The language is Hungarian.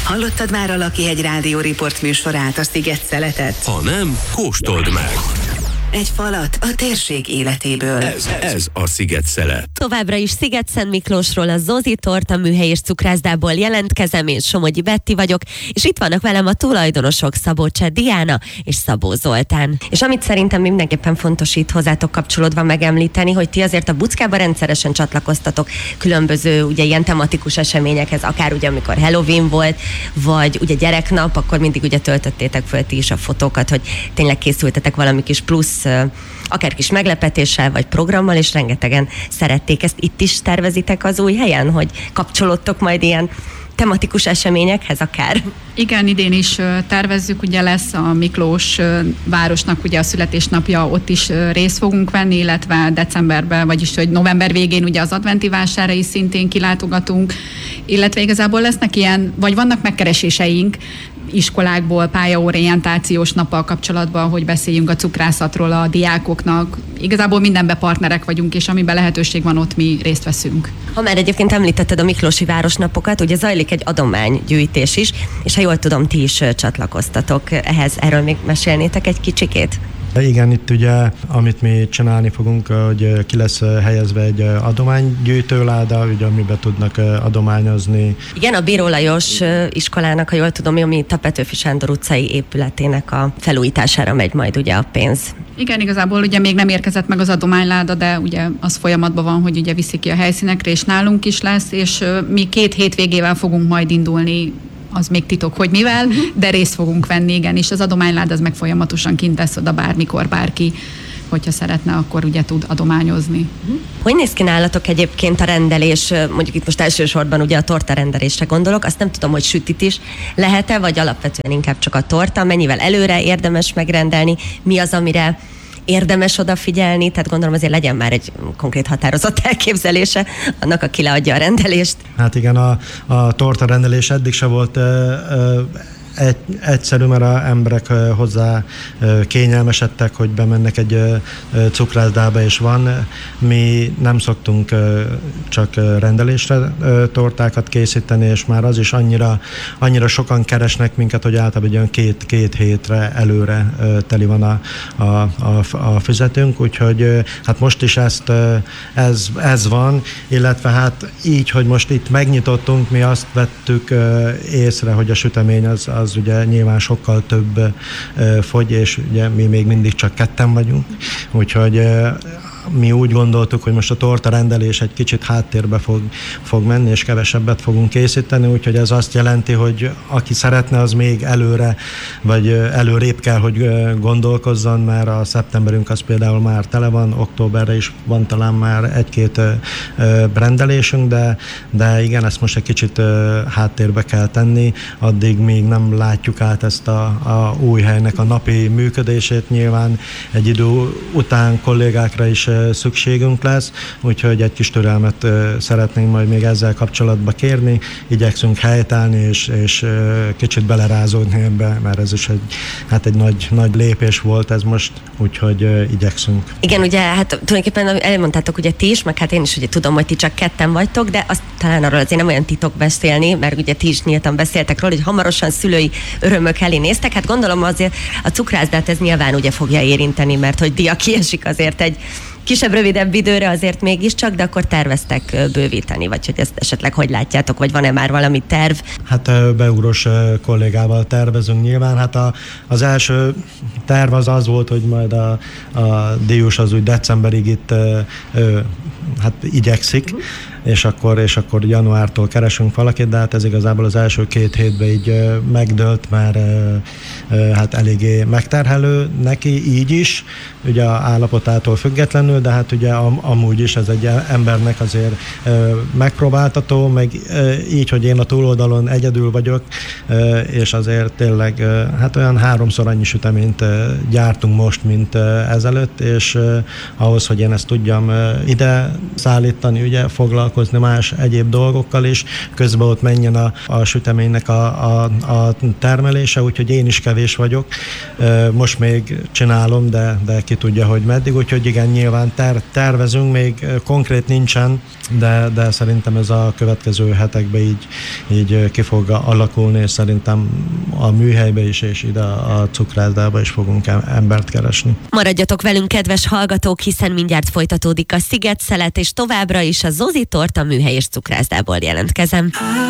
Hallottad már a Lakihegy Rádió Riport műsorát, a Sziget-szeletet? Ha nem, kóstold meg! Egy falat a térség életéből. Ez a Sziget-szelet. Továbbra is Sziget-Szent Miklósról, a Zozi Torta műhely és cukrászdából jelentkezem, én Somogyi Betti vagyok, és itt vannak velem a tulajdonosok, Szabó Cseh Diana és Szabó Zoltán. És amit szerintem mindenképpen fontos itt hozzátok kapcsolódva megemlíteni, hogy ti azért a Buckában rendszeresen csatlakoztatok különböző ugye ilyen tematikus eseményekhez, akár ugye amikor Halloween volt, vagy ugye gyereknap, akkor mindig ugye töltöttétek föl ti is a fotókat, hogy tényleg készültetek valami kis plusz akár kis meglepetéssel, vagy programmal, és rengetegen szerették ezt. Itt is tervezitek az új helyen, hogy kapcsolódtok majd ilyen tematikus eseményekhez akár? Igen, idén is tervezzük, ugye lesz a Miklós városnak ugye a születésnapja, ott is részt fogunk venni, illetve decemberben, vagyis hogy november végén ugye az adventi vásárra is szintén kilátogatunk, illetve igazából lesznek ilyen, vagy vannak megkereséseink iskolákból, pályaorientációs nappal kapcsolatban, hogy beszéljünk a cukrászatról a diákoknak. Igazából mindenben partnerek vagyunk, és amiben lehetőség van, ott mi részt veszünk. Ha már egyébként említetted a Miklósi Városnapokat, ugye zajlik egy adománygyűjtés is, és ha jól tudom, ti is csatlakoztatok ehhez. Erről még mesélnétek egy kicsikét? Igen, itt ugye, amit mi csinálni fogunk, hogy ki lesz helyezve egy adománygyűjtőláda, ugye, amiben tudnak adományozni. Igen, a Bíró Lajos iskolának, ha jól tudom, ami a Petőfi Sándor utcai épületének a felújítására megy majd ugye a pénz. Igen, igazából ugye még nem érkezett meg az adományláda, de ugye az folyamatban van, hogy ugye viszik ki a helyszínekre, és nálunk is lesz, és mi 2 hétvégével fogunk majd indulni, az még titok, hogy mivel, de részt fogunk venni, igen, és az adományláda az meg folyamatosan kint lesz oda bármikor, bárki, hogyha szeretne, akkor ugye tud adományozni. Hogy néz ki nálatok egyébként a rendelés, mondjuk itt most elsősorban ugye a torta rendelésre gondolok, azt nem tudom, hogy sütit is lehet-e, vagy alapvetően inkább csak a torta, mennyivel előre érdemes megrendelni, mi az, amire érdemes odafigyelni, tehát gondolom azért legyen már egy konkrét határozott elképzelése annak, aki leadja a rendelést. Hát igen, a torta rendelés eddig se volt egyszerű, mert az emberek hozzá kényelmesedtek, hogy bemennek egy cukrászdába, és van. Mi nem szoktunk csak rendelésre tortákat készíteni, és már az is annyira sokan keresnek minket, hogy általában olyan két hétre előre teli van a füzetünk, úgyhogy hát most is ez van, illetve hát így, hogy most itt megnyitottunk, mi azt vettük észre, hogy a sütemény az ugye nyilván sokkal több fogy, és ugye mi még mindig csak ketten vagyunk, úgyhogy mi úgy gondoltuk, hogy most a torta rendelés egy kicsit háttérbe fog menni, és kevesebbet fogunk készíteni, úgyhogy ez azt jelenti, hogy aki szeretne, az még előre, vagy előrébb kell, hogy gondolkozzon, mert a szeptemberünk az például már tele van, októberre is van talán már 1-2 rendelésünk, de igen, ezt most egy kicsit háttérbe kell tenni, addig még nem látjuk át ezt a új helynek a napi működését, nyilván egy idő után kollégákra is szükségünk lesz, úgyhogy egy kis türelmet szeretnénk majd még ezzel kapcsolatba kérni, igyekszünk helytállni és kicsit belerázódni ebbe, mert ez is egy nagy lépés volt ez most, úgyhogy igyekszünk. Igen, ugye hát tulajdonképpen elmondtátok ugye ti is, meg hát én is ugye tudom, hogy ti csak ketten vagytok, de azt talán arról azért nem olyan titok beszélni, mert ugye ti is nyíltan beszéltek róla, hogy hamarosan szülői örömök elé néztek, hát gondolom azért a cukrászdát ez nyilván ugye fogja érinteni, mert hogy dia kiesik azért egy kisebb, rövidebb időre azért mégiscsak, de akkor terveztek bővíteni, vagy hogy ezt esetleg hogy látjátok, vagy van-e már valami terv? Hát beugrós kollégával tervezünk nyilván. Hát az első terv az volt, hogy majd a díjus az úgy decemberig itt hát igyekszik, és akkor januártól keresünk valakit, de hát ez igazából az első 2 hétben így megdőlt, mert hát eléggé megterhelő neki így is, ugye a állapotától függetlenül, de hát ugye amúgy is ez egy embernek azért megpróbáltató, meg így, hogy én a túloldalon egyedül vagyok, és azért tényleg hát olyan 3-szor annyi süteményt gyártunk most, mint ezelőtt, és ahhoz, hogy én ezt tudjam ide szállítani, ugye foglalkozni más egyéb dolgokkal is, közben ott menjen a süteménynek a termelése, úgyhogy én is kevés vagyok. Most még csinálom, de ki tudja, hogy meddig, úgyhogy igen, nyilván tervezünk, még konkrét nincsen, de szerintem ez a következő hetekben így ki fog alakulni, és szerintem a műhelybe is, és ide a cukrászdába is fogunk embert keresni. Maradjatok velünk, kedves hallgatók, hiszen mindjárt folytatódik a Sziget Szelet, és továbbra is a Zosi Torta műhely és cukrászdából jelentkezem.